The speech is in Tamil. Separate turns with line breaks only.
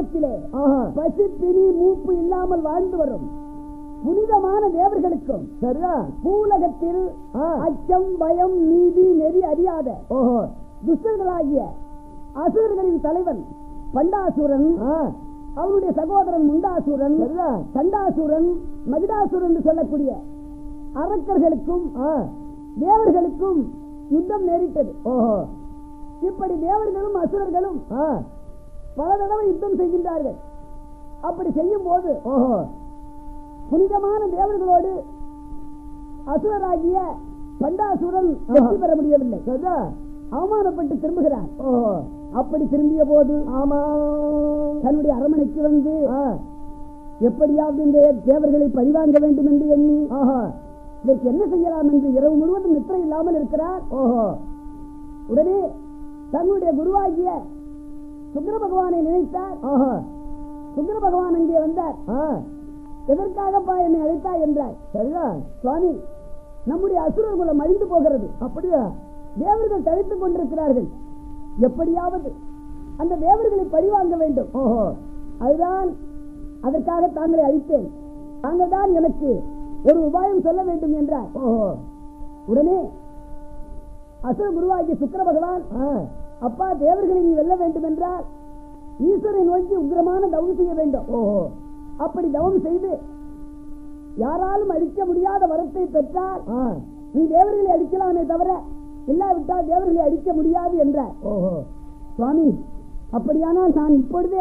பூலோகத்திலே பசி பிணி மூப்பு இல்லாமல் வாழ்ந்து வரும் புனிதமான தேவர்களுக்கும் பூலகத்தில் அச்சம் பயம் நீதி நெறி அறியாத துஷ்டர்களாகிய அசுரர்களின் தலைவன் பண்டாசுரன், அவனுடைய சகோதரன் முண்டாசுரன், சண்டாசுரன், மகிடாசுரன் என்று சொல்லக்கூடிய அரக்கர்களுக்கும் தேவர்களுக்கும் யுத்தம் நேரிட்டது. இப்படி தேவர்களும் அசுரர்களும் பல தடவை யுத்தம் செய்கின்றார்கள். அப்படி செய்யும் போது புனிதமான தேவர்களோடு அசுரராகிய பண்டாசுரன் வெற்றி பெற முடியவில்லை. அவமானப்பட்டு திரும்புகிறார். அப்படி திரும்பிய போது தன்னுடைய அரண்மனைக்கு வந்து எப்படியாவது இந்த தேவர்களை பழிவாங்க வேண்டும் என்று எண்ணி இதற்கு என்ன செய்யலாம் என்று இரவு முழுவதும் நித்திரை இல்லாமல் இருக்கிறார். உடனே தன்னுடைய குருவாகிய சுக்கிர பகவானை நினைத்தார். சுக்கிர பகவான் அங்கே வந்தார். எதற்காகப்பா என்னை அழைத்தாய் என்றார். சரிதான் சுவாமி, நம்முடைய அசுரர் குலம் அழிந்து போகிறது. அப்படியா? தேவர்கள் தழைத்துக் கொண்டிருக்கிறார்கள். எப்படியாவது அந்த தேவர்களை பழிவாங்க வேண்டும். அதுதான் அதற்காக தாங்களை அழித்தேன். தாங்கள் தான் எனக்கு ஒரு உபாயம் சொல்ல வேண்டும் என்றார். உடனே அசுர குருவாகிய சுக்கிர பகவான், அப்பா தேவர்களை நீ வெல்ல வேண்டும் என்றால் ஈஸ்வரை நோக்கி உக்கிரமான தவம் செய்ய வேண்டும். அப்படி தவம் செய்து யாராலும் அழிக்க முடியாத வரத்தை பெற்றால் நீ தேவர்களை அழிக்கலாமே தவிர இல்லாவிட்டால் தேவர்களை அழிக்க முடியாது என்றார். சுவாமி, அப்படியானால் நான் இப்பொழுதே